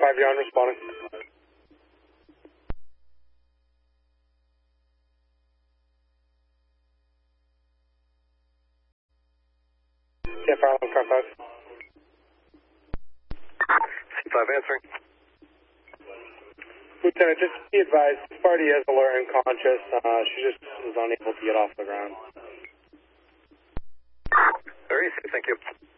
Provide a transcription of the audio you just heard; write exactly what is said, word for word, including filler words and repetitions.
five, you're on responding. Yeah, five, car five. C five answering. Lieutenant, just be advised, Sparty is alert and conscious. Uh, she just was unable to get off the ground. Very safe, thank you.